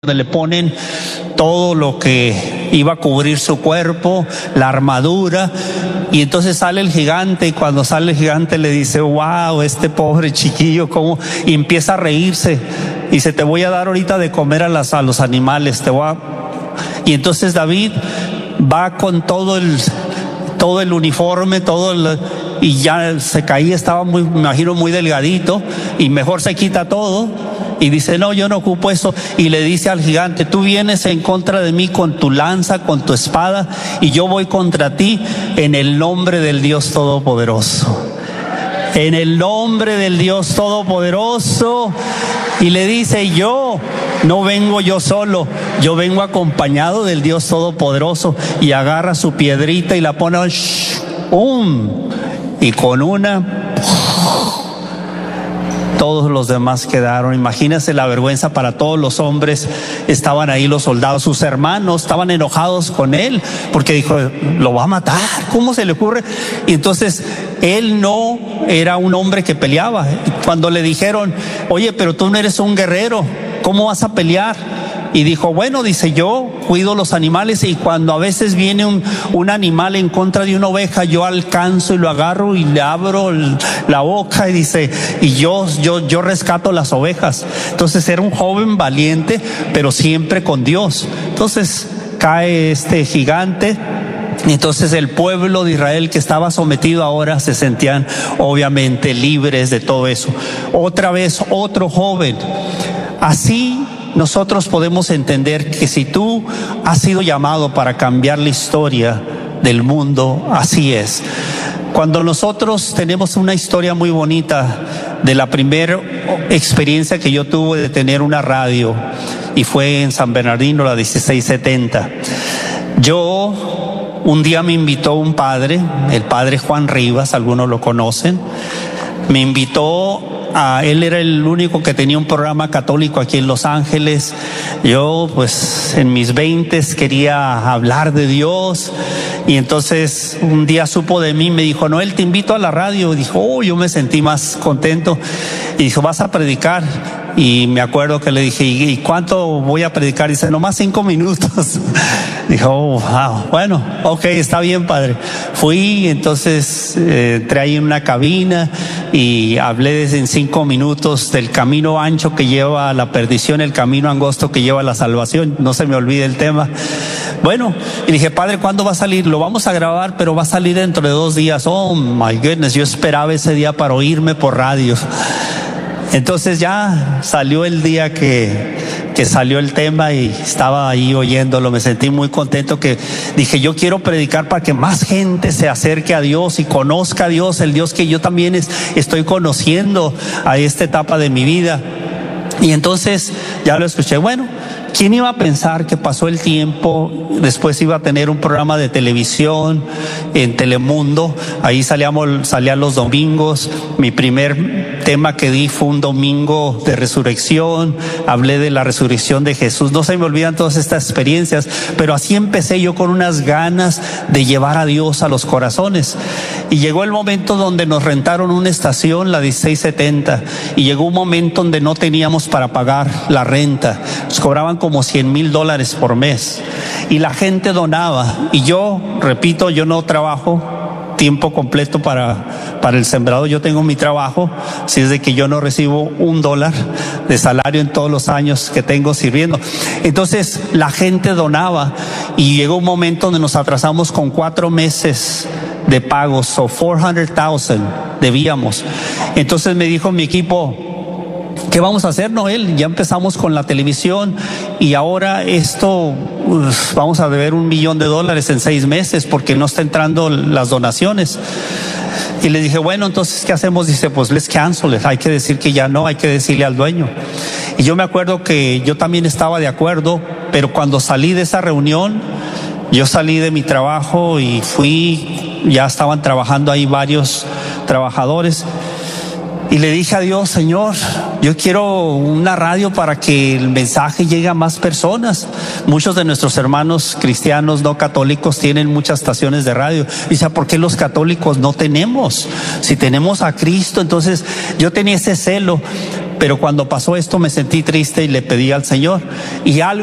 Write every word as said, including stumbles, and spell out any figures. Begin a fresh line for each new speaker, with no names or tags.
donde le ponen todo lo que iba a cubrir su cuerpo, la armadura, y entonces sale el gigante, y cuando sale el gigante le dice, wow, este pobre chiquillo, ¿cómo? Y empieza a reírse, y dice, te voy a dar ahorita de comer a, las, a los animales, te voy a... Y entonces David va con todo el, todo el uniforme, todo el... y ya se caía, estaba muy, me imagino, muy delgadito, y mejor se quita todo. Y dice, no, yo no ocupo eso. Y le dice al gigante, tú vienes en contra de mí con tu lanza, con tu espada, y yo voy contra ti en el nombre del Dios Todopoderoso. En el nombre del Dios Todopoderoso. Y le dice, yo no vengo yo solo, yo vengo acompañado del Dios Todopoderoso. Y agarra su piedrita y la pone, ¡um! Y con una... todos los demás quedaron. Imagínense la vergüenza para todos los hombres. Estaban ahí los soldados, sus hermanos estaban enojados con él porque dijo, lo va a matar, ¿cómo se le ocurre? Y entonces él no era un hombre que peleaba. Cuando le dijeron, oye, pero tú no eres un guerrero, ¿cómo vas a pelear? Y dijo, bueno, dice, yo cuido los animales, y cuando a veces viene un, un animal en contra de una oveja, yo alcanzo y lo agarro y le abro el, la boca, y dice, y yo, yo, yo rescato las ovejas. Entonces era un joven valiente, pero siempre con Dios. Entonces cae este gigante. Y entonces el pueblo de Israel que estaba sometido ahora se sentían obviamente libres de todo eso. Otra vez otro joven. Así nosotros podemos entender que si tú has sido llamado para cambiar la historia del mundo, así es. Cuando nosotros tenemos una historia muy bonita de la primera experiencia que yo tuve de tener una radio, y fue en San Bernardino, la dieciséis setenta. Yo, un día me invitó un padre, el padre Juan Rivas, algunos lo conocen, me invitó. Ah, él era el único que tenía un programa católico aquí en Los Ángeles. Yo, pues, en mis veintes quería hablar de Dios, y entonces un día supo de mí, me dijo, Noel, te invito a la radio. Y dijo, oh, yo me sentí más contento, y dijo, vas a predicar. Y me acuerdo que le dije, ¿y cuánto voy a predicar? Y dice, nomás cinco minutos. Dijo, oh, wow, bueno, ok, está bien, padre. Fui, entonces eh, entré ahí en una cabina y hablé desde en cinco minutos del camino ancho que lleva a la perdición, el camino angosto que lleva a la salvación. No se me olvide el tema. Bueno, y dije, padre, ¿cuándo va a salir? Lo vamos a grabar, pero va a salir dentro de dos días. Oh, my goodness, yo esperaba ese día para oírme por radio. Entonces ya salió el día que, que salió el tema, y estaba ahí oyéndolo, me sentí muy contento, que dije, yo quiero predicar para que más gente se acerque a Dios y conozca a Dios, el Dios que yo también es, estoy conociendo a esta etapa de mi vida. Y entonces ya lo escuché. Bueno, ¿quién iba a pensar que pasó el tiempo? Después iba a tener un programa de televisión en Telemundo. Ahí salíamos, salían los domingos. Mi primer tema que di fue un domingo de resurrección. Hablé de la resurrección de Jesús. No se me olvidan todas estas experiencias, pero así empecé yo, con unas ganas de llevar a Dios a los corazones. Y llegó el momento donde nos rentaron una estación, la dieciséis setenta, y llegó un momento donde no teníamos para pagar la renta. Nos cobraban como cien mil dólares por mes, y la gente donaba. Y yo, repito, yo no trabajo tiempo completo para, para el sembrado. Yo tengo mi trabajo, si es de que yo no recibo un dólar de salario en todos los años que tengo sirviendo. Entonces la gente donaba, y llegó un momento donde nos atrasamos con cuatro meses de pagos, o cuatrocientos mil debíamos. Entonces me dijo mi equipo, ¿qué vamos a hacer, Noel? Ya empezamos con la televisión, y ahora esto, uf, vamos a deber un millón de dólares en seis meses porque no está entrando las donaciones. Y le dije, bueno, entonces, ¿qué hacemos? Dice, pues let's cancel it. Hay que decir que ya no, hay que decirle al dueño. Y yo me acuerdo que yo también estaba de acuerdo, pero cuando salí de esa reunión, yo salí de mi trabajo y fui, ya estaban trabajando ahí varios trabajadores. Y le dije a Dios, Señor, yo quiero una radio para que el mensaje llegue a más personas. Muchos de nuestros hermanos cristianos no católicos tienen muchas estaciones de radio. Y dice, ¿por qué los católicos no tenemos? Si tenemos a Cristo. Entonces yo tenía ese celo. pero cuando pasó esto me sentí triste y le pedí al Señor. Y algo